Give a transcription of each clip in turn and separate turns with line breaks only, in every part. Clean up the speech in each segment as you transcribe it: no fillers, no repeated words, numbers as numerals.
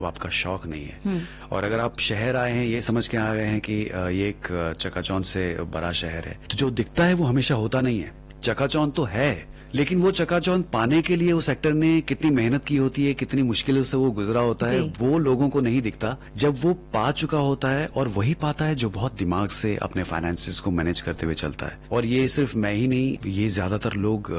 वो आपका शौक नहीं है। और अगर आप शहर आए हैं ये समझ के आ गए हैं कि ये एक चकाचौंध से बड़ा शहर है, तो जो दिखता है वो हमेशा होता नहीं है। चकाचौंध तो है, लेकिन वो चकाचौंध पाने के लिए उस एक्टर ने कितनी मेहनत की होती है, कितनी मुश्किलों से वो गुजरा होता है, वो लोगों को नहीं दिखता। जब वो पा चुका होता है, और वही पाता है जो बहुत दिमाग से अपने फाइनेंसेस को मैनेज करते हुए चलता है। और ये सिर्फ मैं ही नहीं, ये ज्यादातर लोग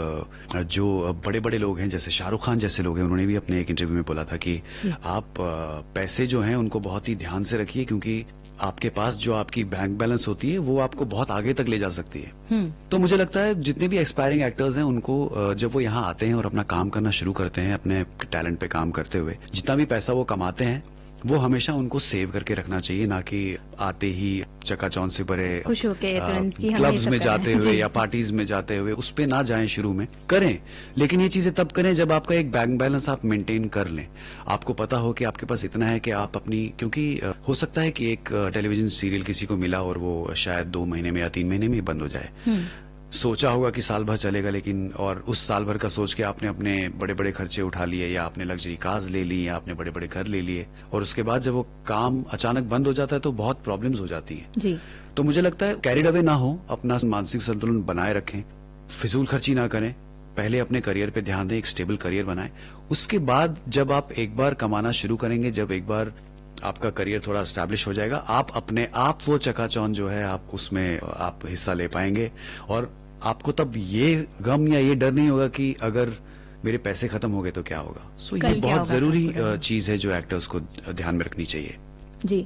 जो बड़े बड़े लोग हैं, जैसे शाहरुख खान जैसे लोग हैं, उन्होंने भी अपने एक इंटरव्यू में बोला था कि आप पैसे जो हैं उनको बहुत ही ध्यान से रखिए, क्योंकि आपके पास जो आपकी बैंक बैलेंस होती है वो आपको बहुत आगे तक ले जा सकती है। तो मुझे लगता है जितने भी एक्सपायरिंग एक्टर्स हैं उनको जब वो यहाँ आते हैं और अपना काम करना शुरू करते हैं, अपने टैलेंट पे काम करते हुए जितना भी पैसा वो कमाते हैं वो हमेशा उनको सेव करके रखना चाहिए, ना कि आते ही चकाचौंध से भरे
खुश होके तुरंत कि
क्लब्स में जाते हुए या पार्टीज में जाते हुए उस पे ना जाएं। शुरू में करें, लेकिन ये चीजें तब करें जब आपका एक बैंक बैलेंस आप मेंटेन कर लें। आपको पता हो कि आपके पास इतना है कि आप अपनी, क्योंकि हो सकता है कि एक टेलीविजन सीरियल किसी को मिला और वो शायद 2 महीने में या 3 महीने में बंद हो जाए। सोचा होगा कि साल भर चलेगा, लेकिन और उस साल भर का सोच के आपने अपने बड़े बड़े खर्चे उठा लिए, या आपने लग्जरी कार्स ले ली, या आपने बड़े बड़े घर ले लिए, और उसके बाद जब वो काम अचानक बंद हो जाता है तो बहुत प्रॉब्लम्स हो जाती हैं।
जी।
तो मुझे लगता है कैरिड अवे ना हो, अपना मानसिक संतुलन बनाए रखें, फिजूल खर्ची ना करें, पहले अपने करियर पे ध्यान दें, एक स्टेबल करियर बनाएं। उसके बाद जब आप एक बार कमाना शुरू करेंगे, जब एक बार आपका करियर थोड़ा एस्टैब्लिश हो जाएगा, आप अपने आप वो चकाचौंध जो है आप उसमें आप हिस्सा ले पाएंगे, और आपको तब ये गम या ये डर नहीं होगा कि अगर मेरे पैसे खत्म हो गए तो क्या होगा। सो ये बहुत जरूरी चीज है जो एक्टर्स को ध्यान में रखनी चाहिए।
जी।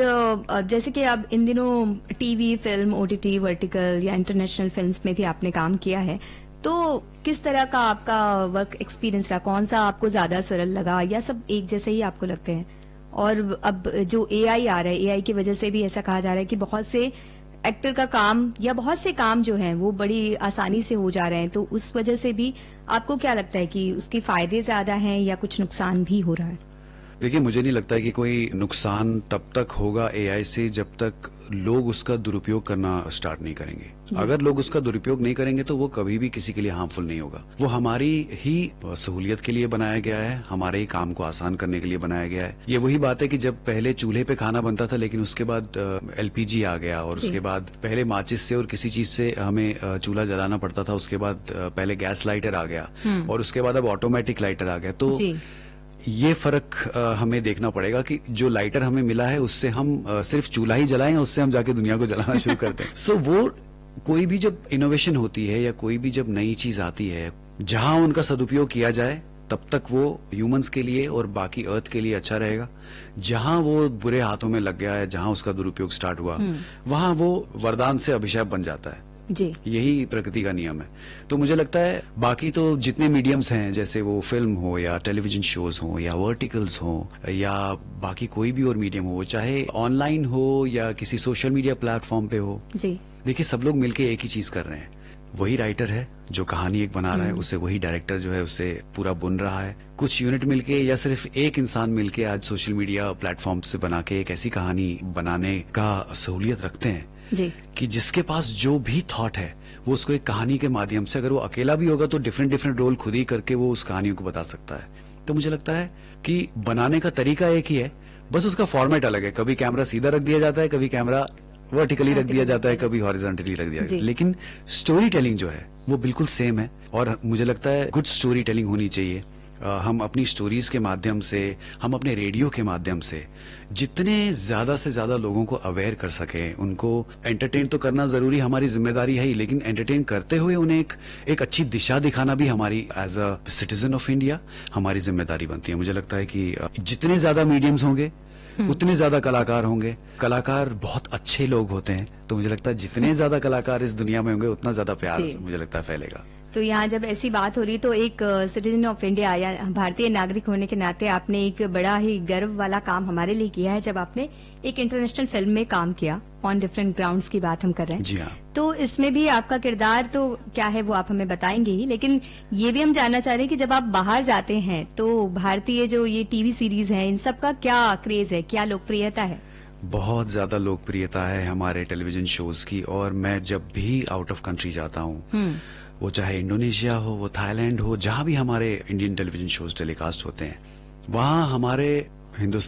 और जैसे कि अब इन दिनों टीवी, फिल्म, ओटीटी, वर्टिकल या इंटरनेशनल फिल्म्स में भी आपने काम किया है, तो किस तरह का आपका वर्क एक्सपीरियंस रहा? कौन सा आपको ज्यादा सरल लगा, या सब एक जैसे ही आपको लगते हैं? और अब जो एआई आ रहा है, एआई की वजह से भी ऐसा कहा जा रहा है कि बहुत से एक्टर का काम या बहुत से काम जो हैं वो बड़ी आसानी से हो जा रहे हैं, तो उस वजह से भी आपको क्या लगता है कि उसके फायदे ज्यादा हैं या कुछ नुकसान भी हो रहा है?
देखिए, मुझे नहीं लगता है कि कोई नुकसान तब तक होगा एआई से जब तक लोग उसका दुरुपयोग करना स्टार्ट नहीं करेंगे। अगर लोग उसका दुरुपयोग नहीं करेंगे तो वो कभी भी किसी के लिए हार्मफुल नहीं होगा। वो हमारी ही सहूलियत के लिए बनाया गया है, हमारे ही काम को आसान करने के लिए बनाया गया है। ये वही बात है कि जब पहले चूल्हे पे खाना बनता था, लेकिन उसके बाद एलपीजी आ गया, और उसके बाद पहले माचिस से और किसी चीज से हमें चूल्हा जलाना पड़ता था, उसके बाद पहले गैस लाइटर आ गया, और उसके बाद अब ऑटोमेटिक लाइटर आ गया। तो ये फर्क हमें देखना पड़ेगा कि जो लाइटर हमें मिला है उससे हम सिर्फ चूल्हा ही जलाएं, उससे हम जाके दुनिया को जलाना शुरू करते हैं। सो वो कोई भी जब इनोवेशन होती है या कोई भी जब नई चीज आती है, जहां उनका सदुपयोग किया जाए तब तक वो ह्यूमंस के लिए और बाकी अर्थ के लिए अच्छा रहेगा। जहां वो बुरे हाथों में लग गया है, जहां उसका दुरुपयोग स्टार्ट हुआ, वहां वो वरदान से अभिशाप बन जाता है।
जी।
यही प्रकृति का नियम है। तो मुझे लगता है बाकी तो जितने मीडियम्स हैं, जैसे वो फिल्म हो या टेलीविजन शोज हो या वर्टिकल्स हो या बाकी कोई भी और मीडियम हो, चाहे ऑनलाइन हो या किसी सोशल मीडिया प्लेटफॉर्म पे हो,
जी,
देखिए सब लोग मिलके एक ही चीज कर रहे हैं। वही राइटर है जो कहानी एक बना रहा है, उसे वही डायरेक्टर जो है उसे पूरा बुन रहा है। कुछ यूनिट मिलके या सिर्फ एक इंसान मिलके आज सोशल मीडिया प्लेटफॉर्म से बना के एक ऐसी कहानी बनाने का सहूलियत रखते हैं
जी,
कि जिसके पास जो भी थॉट है वो उसको एक कहानी के माध्यम से, अगर वो अकेला भी होगा तो डिफरेंट डिफरेंट रोल खुद ही करके वो उस कहानी को बता सकता है। तो मुझे लगता है कि बनाने का तरीका एक ही है, बस उसका फॉर्मेट अलग है। कभी कैमरा सीधा रख दिया जाता है, कभी कैमरा वर्टिकली रख दिया जाता है, कभी हॉरिजॉन्टली रख दिया जाता है, लेकिन स्टोरी टेलिंग जो है वो बिल्कुल सेम है। और मुझे लगता है गुड स्टोरी टेलिंग होनी चाहिए। हम अपनी स्टोरीज के माध्यम से, हम अपने रेडियो के माध्यम से जितने ज्यादा से ज्यादा लोगों को अवेयर कर सके, उनको एंटरटेन तो करना जरूरी हमारी जिम्मेदारी है ही, लेकिन एंटरटेन करते हुए उन्हें एक अच्छी दिशा दिखाना भी हमारी as a citizen of India हमारी जिम्मेदारी बनती है। मुझे लगता है कि जितने ज्यादा मीडियम्स होंगे उतने ज्यादा कलाकार होंगे। कलाकार बहुत अच्छे लोग होते हैं, तो मुझे लगता है जितने ज्यादा कलाकार इस दुनिया में होंगे उतना ज्यादा प्यार मुझे लगता है फैलेगा।
तो यहाँ जब ऐसी बात हो रही तो एक सिटीजन ऑफ इंडिया या भारतीय नागरिक होने के नाते आपने एक बड़ा ही गर्व वाला काम हमारे लिए किया है, जब आपने एक इंटरनेशनल फिल्म में काम किया। ऑन डिफरेंट ग्राउंड्स की बात हम कर रहे हैं।
जी हाँ।
तो इसमें भी आपका किरदार तो क्या है वो आप हमें बताएंगे ही, लेकिन ये भी हम जानना चाह रहे हैं कि जब आप बाहर जाते हैं तो भारतीय जो ये टीवी सीरीज है, इन सब का क्या क्रेज है, क्या लोकप्रियता है?
बहुत ज्यादा लोकप्रियता है हमारे टेलीविजन शोज की। और मैं जब भी आउट ऑफ कंट्री जाता हूँ, वो चाहे इंडोनेशिया हो, वो थाईलैंड हो, जहां भी हमारे इंडियन टेलीविजन शोज टेलीकास्ट होते हैं, वहां हमारे हिंदुस्तान